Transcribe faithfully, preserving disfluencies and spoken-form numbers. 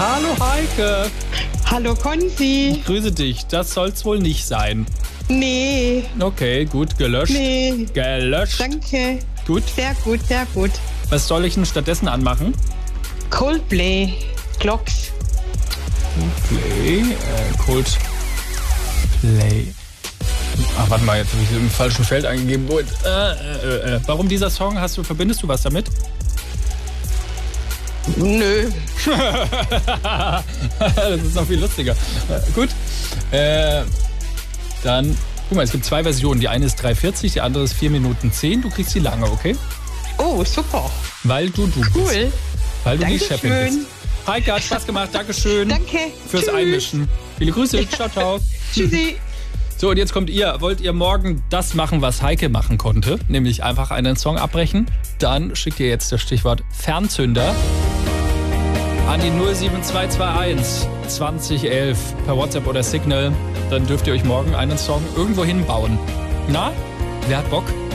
Hallo Heike. Hallo Konzi. Ich grüße dich. Das soll's wohl nicht sein. Nee. Okay, gut, gelöscht. Nee. Gelöscht. Danke. Gut. Sehr gut, sehr gut. Was soll ich denn stattdessen anmachen? Coldplay. Clocks. Coldplay. Äh, Coldplay. Ach, warte mal, jetzt habe ich im falschen Feld eingegeben. Äh, äh, äh. Warum dieser Song? Hast du, verbindest du was damit? Nö. Das ist noch viel lustiger. Äh, gut. Äh, dann, guck mal, es gibt zwei Versionen. Die eine ist drei vierzig, die andere ist vier Minuten zehn. Du kriegst die lange, okay? Oh, super. Weil du du Cool. bist. Weil du die Chefin Dankeschön. bist. Heike, hat Spaß gemacht. Dankeschön. Danke. Fürs Tschüss. Einmischen. Viele Grüße. Ciao, ciao. Tschüssi. So, und jetzt kommt ihr. Wollt ihr morgen das machen, was Heike machen konnte? Nämlich einfach einen Song abbrechen? Dann schickt ihr jetzt das Stichwort Fernzünder an die null sieben zwei zwei eins zwanzig elf per WhatsApp oder Signal. Dann dürft ihr euch morgen einen Song irgendwo hinbauen. Na, wer hat Bock?